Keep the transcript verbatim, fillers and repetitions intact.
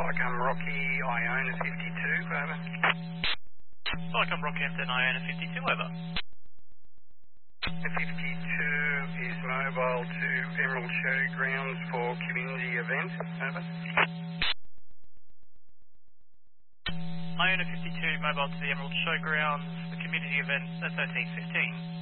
Icom Rocky, Iona fifty-two, over. Icom Rockhampton, Iona fifty-two, over. fifty-two is mobile to Emerald Showgrounds for community event, over. Iona fifty-two, mobile to the Emerald Showgrounds, the community event, that's thirteen fifteen.